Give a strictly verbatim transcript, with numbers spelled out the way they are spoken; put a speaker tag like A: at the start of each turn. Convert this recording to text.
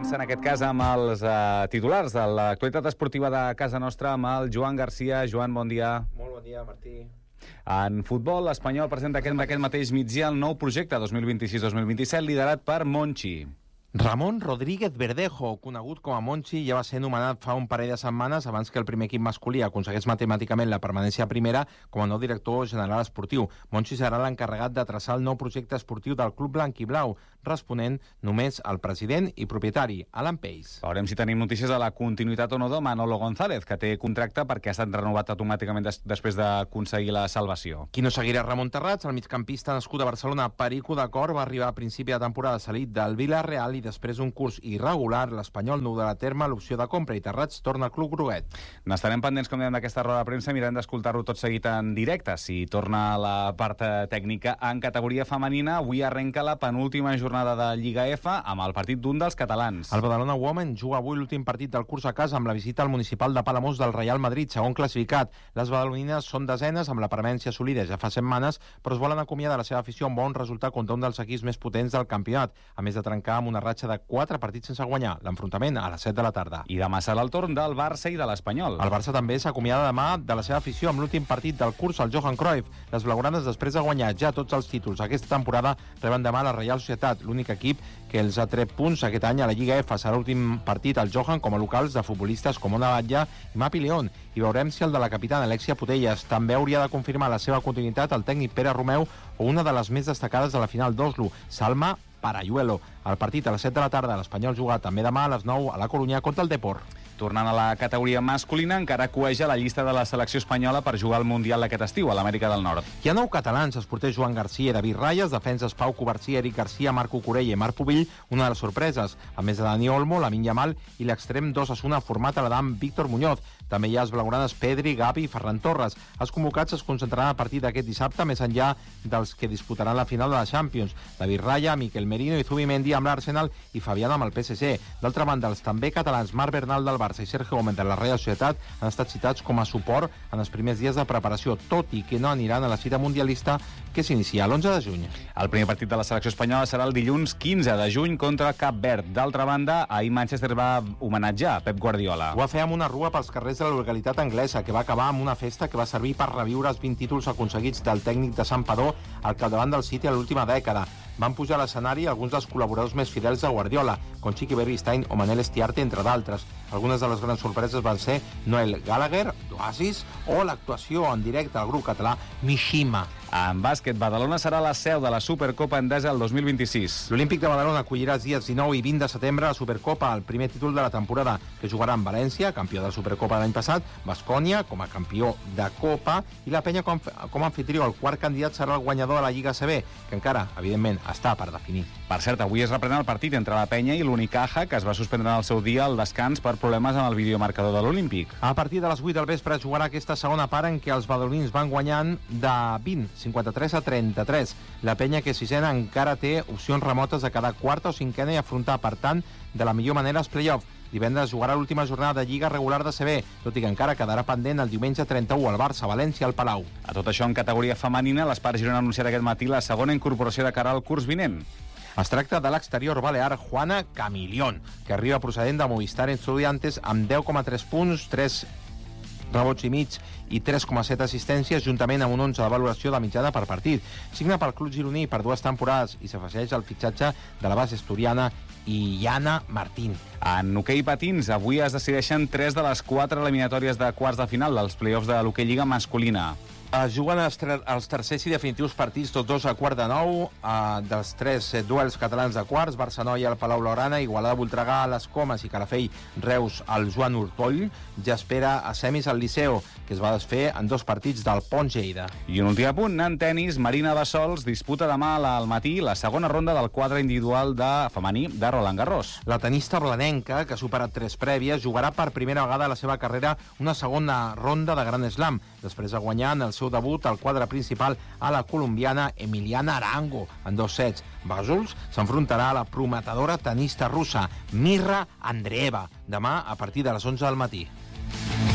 A: En aquest cas amb els uh, titulars de l'actualitat esportiva de casa nostra amb el Joan Garcia. Joan, bon dia.
B: Molt bon dia, Martí.
A: En futbol, l'Espanyol presenta aquest, aquest mateix migdia el nou projecte dos mil vint-i-sis dos mil vint-i-set liderat per Monchi.
B: Ramon Rodríguez Verdejo, conegut com a Monchi, ja va ser nomenat fa un parell de setmanes abans que el primer equip masculí aconsegueix matemàticament la permanència a primera com a nou director general esportiu. Monchi serà l'encarregat de traçar el nou projecte esportiu del club blanc i blau, responent només al president i propietari, Alan Pace.
A: Veurem si tenim notícies de la continuïtat o no de Manolo González, que té contracte perquè ha estat renovat automàticament des després d'aconseguir la salvació.
B: Qui no seguirà Ramon Terrats, el migcampista nascut a Barcelona, perico d'acord, va arribar a principi de temporada cedit del Villarreal i després d'un curs irregular, l'Espanyol no durà a terme l'opció de compra i Terrats torna al club groguet.
A: N'estarem pendents, com dèiem, d'aquesta roda de premsa, mirem d'escoltar-lo tot seguit en directe. Si torna a la part tècnica en categoria femenina, avui arrenca la penúltima jornada de Lliga F amb el partit d'un dels catalans.
B: El Badalona Women juga avui l'últim partit del curs a casa amb la visita al municipal de Palamós del Real Madrid, segon classificat. Les badalonines són desenes amb la permanència assolida ja fa setmanes, però es volen acomiadar de la seva afició amb bon resultat contra un dels equips més potents del campionat, a més de trencar amb una ratxa de quatre partits sense guanyar. L'enfrontament a les set de la tarda.
A: I demà serà el torn del Barça i de l'Espanyol.
B: El Barça també s'acomiada demà de la seva afició amb l'últim partit del curs al Johan Cruyff. Les blaugranes, després de guanyar ja tots els títols aquesta temporada, reben demà la Reial Societat, l'únic equip que els ha tret punts aquest any a la Lliga F. Serà l'últim partit al Johan com a locals de futbolistes com Ona Batlle i Mapi León. I veurem si el de la capitana Alexia Putellas també hauria de confirmar la seva continuïtat el tècnic Pere Romeu o una de les més destacades de la final d'Oslo, Salma Parayuelo. El partit a les set de la tarda, l'Espanyol juga també demà a les nou a la Corunya contra el Depor.
A: Tornant a la categoria masculina, encara coeja la llista de la selecció espanyola per jugar al Mundial d'aquest estiu a l'Amèrica del Nord.
B: Hi ha nou catalans, els porters Joan Garcia i David Rayas, defenses Pau Covarsí, Eric Garcia, Marco Corella i Marc Pubill, una de les sorpreses, a més de Dani Olmo, Lamin Yamal i l'extrem d'Osasuna format a l'Adam Víctor Muñoz. També hi ha els blaugranes Pedri, Gavi i Ferran Torres. Els convocats es concentraran a partir d'aquest dissabte, més enllà dels que disputaran la final de la Champions. David Raya, Miquel Merino i Zubimendi amb l'Arsenal i Fabián amb el P S G. D'altra banda, els també catalans Marc Bernal del Barça i Sergio Gómez de la Real Societat han estat citats com a suport en els primers dies de preparació, tot i que no aniran a la cita mundialista que s'inicia l'onze de juny.
A: El primer partit de la selecció espanyola serà el dilluns quinze de juny contra Cap Verd. D'altra banda, ahir Manchester va homenatjar Pep Guardiola.
B: Ho va fer amb una rua pels carrers de la localitat anglesa, que va acabar amb una festa que va servir per reviure els vint títols aconseguits del tècnic de Santpedor al capdavant del City a l'última dècada. Van pujar a l'escenari alguns dels col·laboradors més fidels de Guardiola, com Chiqui Bergstein o Manel Estiarte, entre d'altres. Algunes de les grans sorpreses van ser Noel Gallagher, d'Oasis, o l'actuació en directe del grup català Mishima.
A: En bàsquet, Badalona serà la seu de la Supercopa Endesa el dos mil vint-i-sis.
B: L'Olímpic de Badalona acollirà els dies dinou i vint de setembre la Supercopa, el primer títol de la temporada, que jugarà en València, campió de la Supercopa l'any passat, Baskonia, com a campió de Copa, i la Penya com, com a anfitrió. El quart candidat serà el guanyador de la Lliga A C B, que encara, evidentment, està per definir.
A: Per cert, avui es reprèn el partit entre la Penya i l'Unicaja, que es va suspendre en el seu dia al descans per problemes amb el videomarcador de l'Olímpic.
B: A partir de les vuit del vespre jugarà aquesta segona part en què els badalonins van guanyant de vint, cinquanta-tres a trenta-tres. La Penya, que sisena, encara té opcions remotes de quedar quarta o cinquena i afrontar, per tant, de la millor manera els play-off. Divendres jugarà l'última jornada de Lliga regular de A C B, tot i que encara quedarà pendent el diumenge trenta-u al Barça, València, al Palau.
A: A tot això, en categoria femenina, l'Espar Girona ha anunciat aquest matí la segona incorporació de cara al curs vinent.
B: Es tracta de l'exterior balear Juana Camilión, que arriba procedent de Movistar Estudiantes amb deu coma tres punts, tres rebots i mig i tres coma set assistències, juntament amb un onze de valoració de mitjana per partit. Signa pel club gironí per dues temporades i s'afegeix el fitxatge de la base asturiana Iana Martín.
A: En hoquei patins, avui es decideixen tres de les quatre eliminatòries de quarts de final dels play-offs de l'hoquei lliga masculina.
B: Es juguen els, els tercers i definitius partits, tots dos a quart de nou, eh, dels tres eh, duels catalans de quarts, Barça-Noia al Palau Blaugrana, Igualada-Voltregà a les Comes i Calafell-Reus al Joan Ortoll. Ja espera a semis al Liceo, que es va desfer en dos partits del Pont-Lleida.
A: I un últim apunt, en tenis, Marina Bassols disputa demà al matí la segona ronda del quadre individual de femení de Roland Garros.
B: La tenista blanenca, que ha superat tres prèvies, jugarà per primera vegada a la seva carrera una segona ronda de Grand Slam, després de guanyar en el seu debut al quadre principal a la colombiana Emiliana Arango en dos sets. Bassols s'enfrontarà a la prometedora tenista russa Mirra Andreeva demà a partir de les onze del matí.